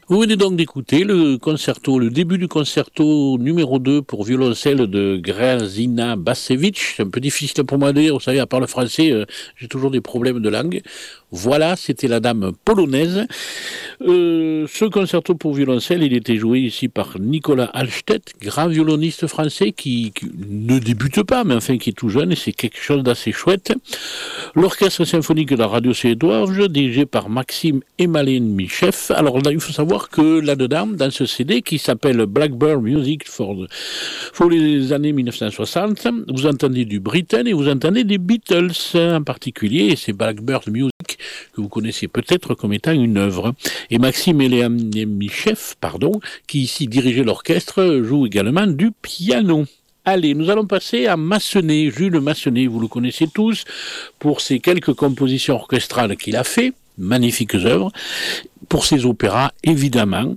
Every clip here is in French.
Vous venez donc d'écouter le concerto, le début du concerto numéro 2 pour violoncelle de Grazina Bacevic. C'est un peu difficile pour moi de dire, vous savez, à part le français, j'ai toujours des problèmes de langue. Voilà, c'était la dame polonaise. Ce concerto pour violoncelle, il était joué ici par Nicolas Hallstedt, grand violoniste français qui ne débute pas, mais enfin qui est tout jeune, et c'est quelque chose d'assez chouette. L'orchestre symphonique de la radio suédoise, dirigé par Maxime et Malène Michef. Alors là, il faut savoir que là-dedans, dans ce CD qui s'appelle Blackbird Music for les années 1960, vous entendez du Britten et vous entendez des Beatles en particulier, et c'est Blackbird Music que vous connaissez peut-être comme étant une œuvre. Et Maxime et Michef, qui ici dirigeait l'orchestre, joue également du piano. Allez, nous allons passer à Massenet, Jules Massenet, vous le connaissez tous, pour ses quelques compositions orchestrales qu'il a fait, magnifiques œuvres, pour ses opéras, évidemment.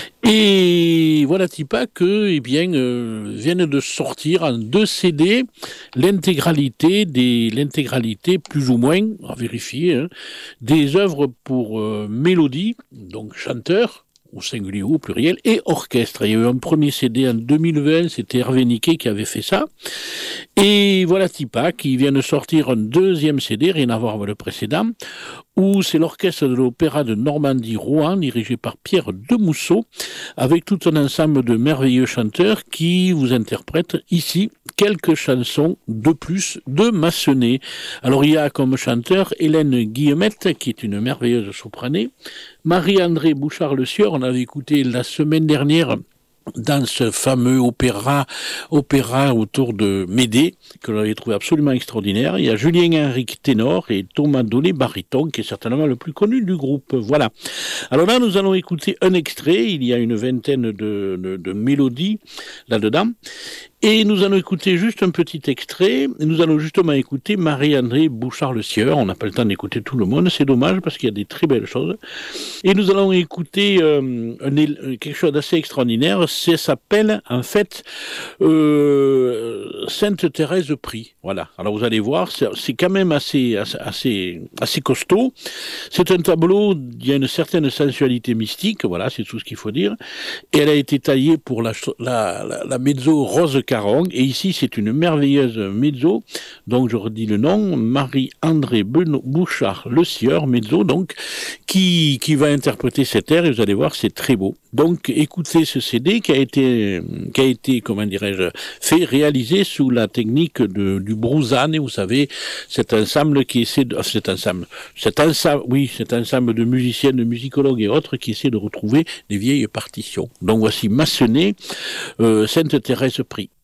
Et voilà pas que, viennent de sortir en 2 CD l'intégralité plus ou moins, à vérifier, des œuvres pour mélodie, donc chanteur, au singulier ou au pluriel, et orchestre. Il y a eu un premier CD en 2020, c'était Hervé Niquet qui avait fait ça. Et voilà qui vient de sortir un 2e CD, rien à voir avec le précédent, où c'est l'orchestre de l'Opéra de Normandie-Rouen, dirigé par Pierre Demousseau, avec tout un ensemble de merveilleux chanteurs qui vous interprètent ici quelques chansons de plus de Massenet. Alors il y a comme chanteur Hélène Guillemette, qui est une merveilleuse sopranée, Marie-André Bouchard-Le Sieur, on avait écouté la semaine dernière dans ce fameux opéra autour de Médée, que l'on avait trouvé absolument extraordinaire. Il y a Julien Henrique ténor et Thomas Dolé baryton, qui est certainement le plus connu du groupe. Voilà. Alors là, nous allons écouter un extrait. Il y a une vingtaine de mélodies là-dedans. Et nous allons écouter juste un petit extrait. Nous allons justement écouter Marie-André Bouchard-Le Sieur. On n'a pas le temps d'écouter tout le monde. C'est dommage parce qu'il y a des très belles choses. Et nous allons écouter quelque chose d'assez extraordinaire. Ça s'appelle, en fait, Sainte Thérèse Prie. Voilà. Alors vous allez voir, c'est quand même assez costaud. C'est un tableau, il y a une certaine sensualité mystique. Voilà, c'est tout ce qu'il faut dire. Et elle a été taillée pour la mezzo Rose Caron. Et ici, c'est une merveilleuse mezzo. Donc, je redis le nom. Marie-André Bouchard-Le Sieur, mezzo, donc, qui va interpréter cet air. Et vous allez voir, c'est très beau. Donc, écoutez ce CD qui a été, comment dirais-je, réalisé sous la technique du Brouzane. Et vous savez, cet ensemble de musiciens, de musicologues et autres qui essaient de retrouver des vieilles partitions. Donc, voici Massenet, Sainte Thérèse Prie.